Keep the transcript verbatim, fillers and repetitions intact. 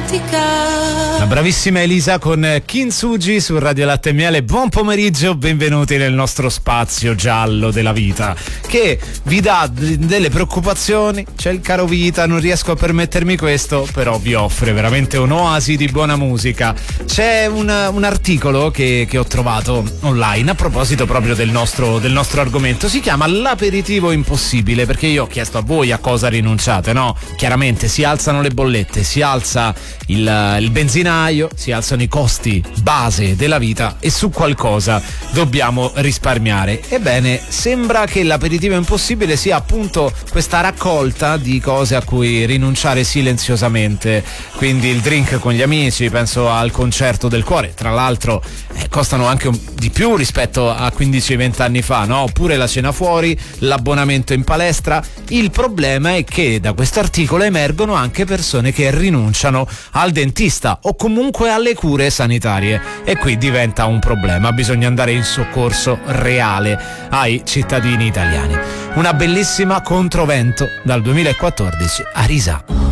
La bravissima Elisa con Kintsugi su Radio Latte e Miele. Buon pomeriggio, benvenuti nel nostro spazio giallo della vita che vi dà d- delle preoccupazioni. C'è il caro vita, non riesco a permettermi questo, però vi offre veramente un'oasi di buona musica. C'è un, un articolo che, che ho trovato online a proposito proprio del nostro, del nostro argomento. Si chiama L'aperitivo impossibile, perché io ho chiesto a voi a cosa rinunciate, no? Chiaramente si alzano le bollette, si alza il, il benzinaio, si alzano i costi base della vita e su qualcosa dobbiamo risparmiare. Ebbene, sembra che l'aperitivo impossibile sia appunto questa raccolta di cose a cui rinunciare silenziosamente. Quindi il drink con gli amici, penso al concerto del cuore, tra l'altro eh, costano anche un, di più rispetto a quindici venti anni fa, no? Oppure la cena fuori, l'abbonamento in palestra. Il problema è che da questo articolo emergono anche persone che rinunciano al dentista o comunque alle cure sanitarie, e qui diventa un problema, bisogna andare in soccorso reale ai cittadini italiani. Una bellissima controvento dal duemilaquattordici a Risà.